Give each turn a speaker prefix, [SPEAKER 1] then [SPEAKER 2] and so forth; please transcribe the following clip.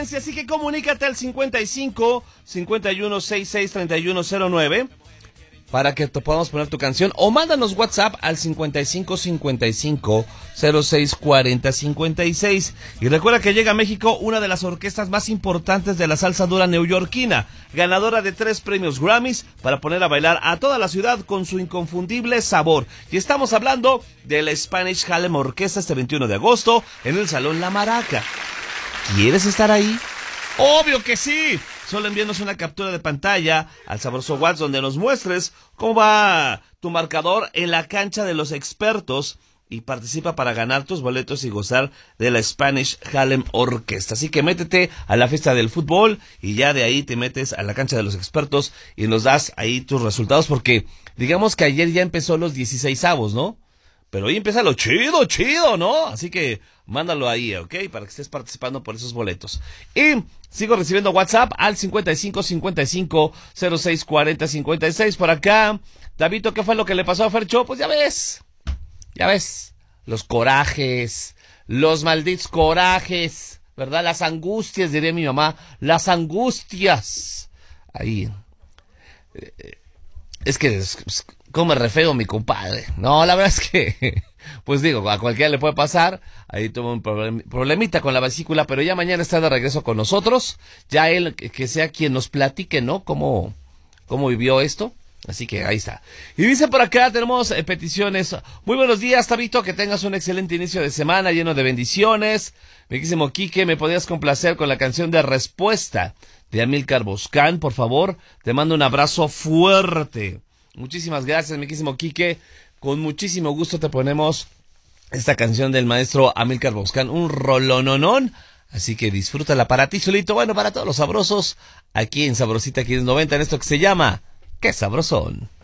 [SPEAKER 1] Así que comunícate al 55 51 66 3109 para que te podamos poner tu canción, o mándanos WhatsApp al 55 55 06 40 56. Y recuerda que llega a México una de las orquestas más importantes de la salsa dura neoyorquina, ganadora de 3 premios Grammys, para poner a bailar a toda la ciudad con su inconfundible sabor. Y estamos hablando de la Spanish Harlem Orquesta este 21 de agosto en el Salón La Maraca. ¿Quieres estar ahí? ¡Obvio que sí! Solo envíanos una captura de pantalla al sabroso WhatsApp donde nos muestres cómo va tu marcador en la cancha de los expertos y participa para ganar tus boletos y gozar de la Spanish Harlem Orquesta. Así que métete a la fiesta del fútbol y ya de ahí te metes a la cancha de los expertos y nos das ahí tus resultados, porque digamos que ayer ya empezó los 16avos, ¿no? Pero hoy empieza lo chido, ¿no? Así que mándalo ahí, ¿ok? Para que estés participando por esos boletos. Y sigo recibiendo WhatsApp al 55 55 06 40 56. Por acá, Davito, ¿qué fue lo que le pasó a Fercho? Pues ya ves. Los corajes, los malditos corajes, ¿verdad? Las angustias, diría mi mamá. Las angustias. Ahí. Es que come re feo mi compadre. No, la verdad es que, pues digo, a cualquiera le puede pasar. Ahí tuvo un problemita con la vesícula, pero ya mañana está de regreso con nosotros. Ya él, que sea quien nos platique, ¿no? Cómo vivió esto. Así que ahí está. Y dice por acá, tenemos peticiones. Muy buenos días, Tabito, que tengas un excelente inicio de semana lleno de bendiciones. Mi querísimo Quique, ¿me podrías complacer con la canción de Respuesta de Amílcar Boscán, por favor? Te mando un abrazo fuerte. Muchísimas gracias, mi querísimo Quique. Con muchísimo gusto te ponemos esta canción del maestro Amílcar Boscán, un rolononón. Así que disfrútala para ti solito, bueno, para todos los sabrosos, aquí en Sabrosita 590, en esto que se llama ¡Qué sabrosón!